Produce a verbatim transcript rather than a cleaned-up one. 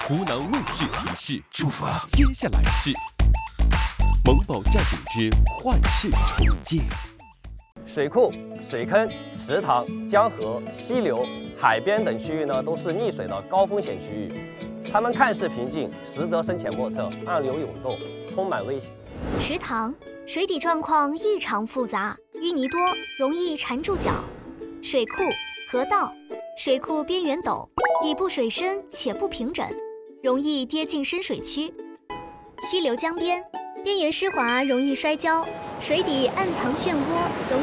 湖南卫视提示：出发，接下来是萌宝驾警之幻视重建。 水库、水坑、池塘、江河、溪流、海边等区域呢，都是溺水的高风险区域。它们看似平静，实则深浅莫测，暗流涌动，充满危险。 池塘水底状况异常复杂，淤泥多，容易缠住脚。水库、河道水库边缘陡，底部水深且不平整，容易跌进深水区。溪流江边边缘湿滑，容易摔跤，水底暗藏漩涡，容